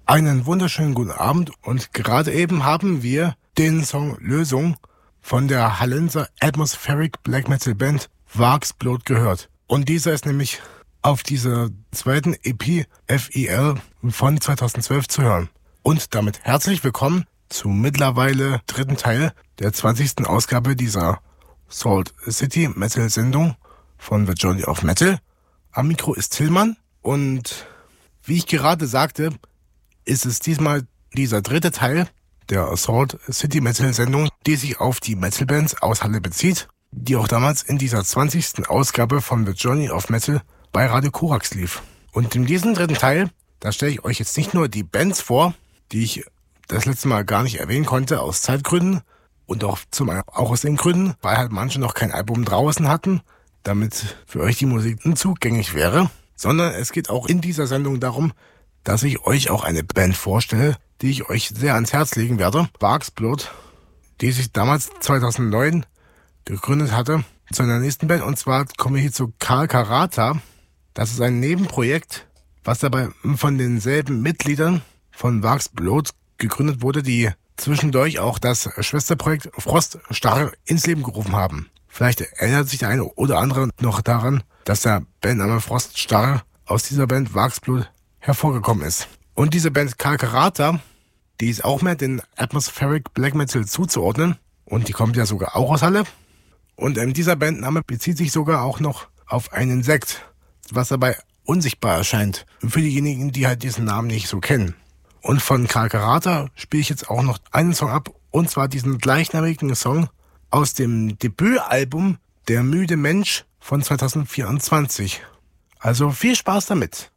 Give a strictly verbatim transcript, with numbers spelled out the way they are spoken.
Einen wunderschönen guten Abend und gerade eben haben wir den Song Lösung von der Hallenser Atmospheric Black Metal Band Vargs Blood gehört. Und dieser ist nämlich auf dieser zweiten E P F I L von zweitausendzwölf zu hören. Und damit herzlich willkommen zum mittlerweile dritten Teil der zwanzigsten Ausgabe dieser Salt City Metal Sendung von The Journey of Metal. Am Mikro ist Tillmann und wie ich gerade sagte, ist es diesmal dieser dritte Teil der Salt City Metal Sendung, die sich auf die Metal-Bands aus Halle bezieht, die auch damals in dieser zwanzigsten Ausgabe von The Journey of Metal bei Radio Korax lief. Und in diesem dritten Teil, da stelle ich euch jetzt nicht nur die Bands vor, die ich das letzte Mal gar nicht erwähnen konnte aus Zeitgründen und auch zum auch aus den Gründen, weil halt manche noch kein Album draußen hatten, damit für euch die Musik zugänglich wäre, sondern es geht auch in dieser Sendung darum, dass ich euch auch eine Band vorstelle, die ich euch sehr ans Herz legen werde. Vargs Blood, die sich damals zweitausendneun gegründet hatte, zu einer nächsten Band. Und zwar komme ich hier zu Karl Karata. Das ist ein Nebenprojekt, was dabei von denselben Mitgliedern von Vargs Blood gegründet wurde, die zwischendurch auch das Schwesterprojekt Froststarre ins Leben gerufen haben. Vielleicht erinnert sich der eine oder andere noch daran, dass der Bandname Froststarre aus dieser Band Vargs Blood hervorgekommen ist. Und diese Band Karl Karata, die ist auch mehr den Atmospheric Black Metal zuzuordnen. Und die kommt ja sogar auch aus Halle. Und ähm, dieser Bandname bezieht sich sogar auch noch auf ein Insekt, was dabei unsichtbar erscheint. Für diejenigen, die halt diesen Namen nicht so kennen. Und von Karl Karata spiele ich jetzt auch noch einen Song ab. Und zwar diesen gleichnamigen Song aus dem Debütalbum Der müde Mensch von zweitausendvierundzwanzig. Also viel Spaß damit.